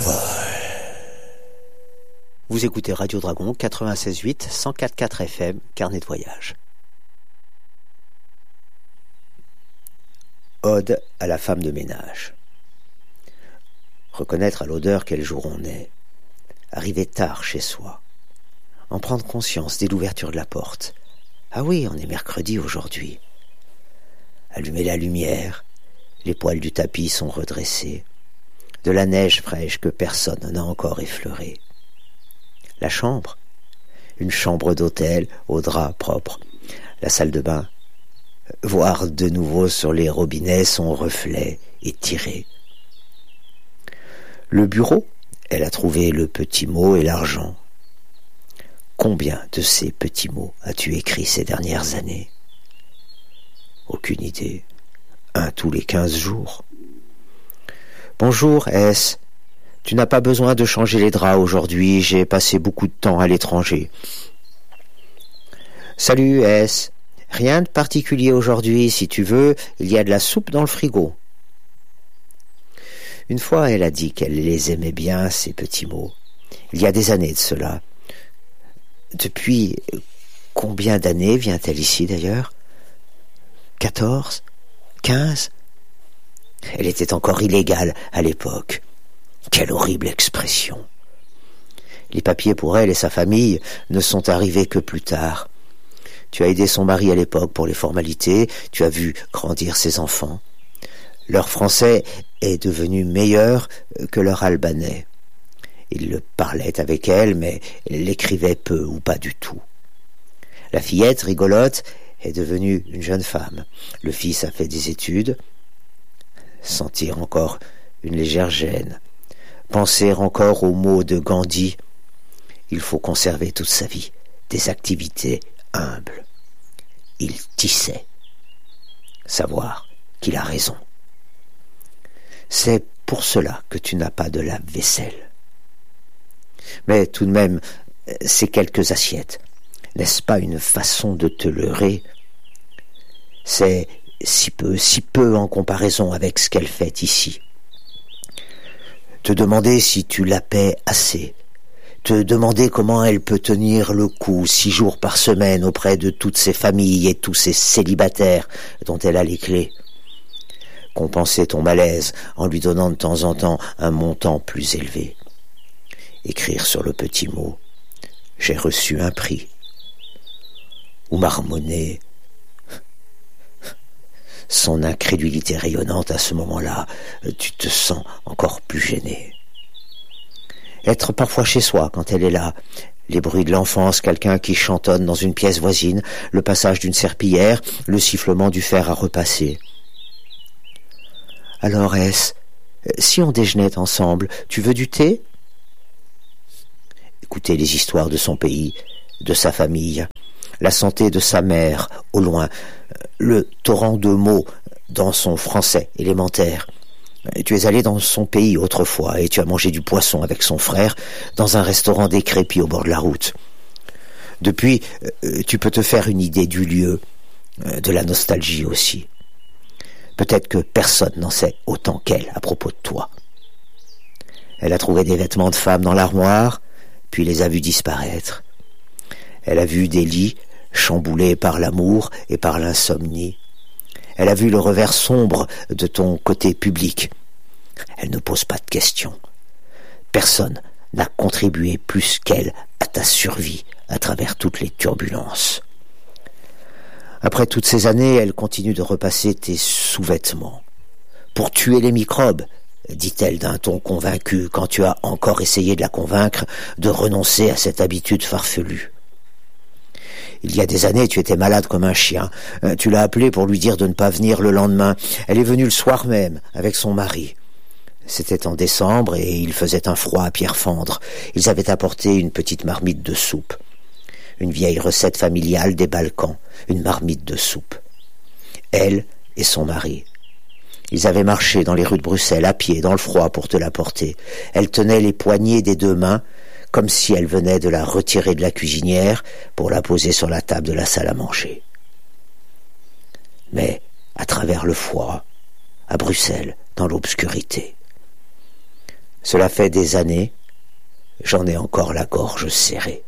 Vous écoutez Radio Dragon 96.8, 104.4 FM, carnet de voyage. Ode à la femme de ménage. Reconnaître à l'odeur quel jour on est, arriver tard chez soi, en prendre conscience dès l'ouverture de la porte. Ah oui, on est mercredi aujourd'hui. Allumer la lumière, les poils du tapis sont redressés, de la neige fraîche que personne n'a encore effleurée. La chambre, une chambre d'hôtel aux draps propres, la salle de bain, voir de nouveau sur les robinets son reflet étiré. Le bureau, elle a trouvé le petit mot et l'argent. Combien de ces petits mots as-tu écrit ces dernières années? Aucune idée. Un tous les 15 jours. Bonjour, S. Tu n'as pas besoin de changer les draps aujourd'hui, j'ai passé beaucoup de temps à l'étranger. Salut, S. Rien de particulier aujourd'hui, si tu veux, il y a de la soupe dans le frigo. Une fois, elle a dit qu'elle les aimait bien, ces petits mots. Il y a des années de cela. Depuis combien d'années vient-elle ici, d'ailleurs? 14? 15? Elle était encore illégale à l'époque. Quelle horrible expression. Les papiers pour elle et sa famille ne sont arrivés que plus tard. Tu as aidé son mari à l'époque pour les formalités, tu as vu grandir ses enfants. Leur français est devenu meilleur que leur albanais. Il le parlait avec elle, mais l'écrivait peu ou pas du tout. La fillette, rigolote, est devenue une jeune femme. Le fils a fait des études. Sentir encore une légère gêne. Penser encore aux mots de Gandhi. Il faut conserver toute sa vie des activités humbles. Il tissait. Savoir qu'il a raison. C'est pour cela que tu n'as pas de lave-vaisselle. Mais tout de même, ces quelques assiettes, n'est-ce pas une façon de te leurrer? C'est si peu en comparaison avec ce qu'elle fait ici. Te demander si tu la paies assez, te demander comment elle peut tenir le coup 6 jours par semaine auprès de toutes ces familles et tous ces célibataires dont elle a les clés. Compenser ton malaise en lui donnant de temps en temps un montant plus élevé. Écrire sur le petit mot « J'ai reçu un prix » ou marmonner. Son incrédulité rayonnante à ce moment-là, tu te sens encore plus gêné. Être parfois chez soi quand elle est là, les bruits de l'enfance, quelqu'un qui chantonne dans une pièce voisine, le passage d'une serpillière, le sifflement du fer à repasser. Alors, S, si on déjeunait ensemble, tu veux du thé? Écouter les histoires de son pays, de sa famille, la santé de sa mère, au loin, le torrent de mots dans son français élémentaire. Tu es allé dans son pays autrefois et tu as mangé du poisson avec son frère dans un restaurant décrépit au bord de la route. Depuis, tu peux te faire une idée du lieu, de la nostalgie aussi. Peut-être que personne n'en sait autant qu'elle à propos de toi. Elle a trouvé des vêtements de femme dans l'armoire, puis les a vus disparaître. Elle a vu des lits chamboulés par l'amour et par l'insomnie. Elle a vu le revers sombre de ton côté public. Elle ne pose pas de questions. Personne n'a contribué plus qu'elle à ta survie à travers toutes les turbulences. Après toutes ces années, elle continue de repasser tes sous-vêtements. Pour tuer les microbes, dit-elle d'un ton convaincu quand tu as encore essayé de la convaincre de renoncer à cette habitude farfelue. Il y a des années, tu étais malade comme un chien. Tu l'as appelée pour lui dire de ne pas venir le lendemain. Elle est venue le soir même, avec son mari. C'était en décembre et il faisait un froid à pierre fendre. Ils avaient apporté une petite marmite de soupe. Une vieille recette familiale des Balkans, une marmite de soupe. Elle et son mari. Ils avaient marché dans les rues de Bruxelles à pied, dans le froid, pour te l'apporter. Elle tenait les poignées des 2 mains, comme si elle venait de la retirer de la cuisinière pour la poser sur la table de la salle à manger. Mais à travers le froid, à Bruxelles, dans l'obscurité. Cela fait des années, j'en ai encore la gorge serrée.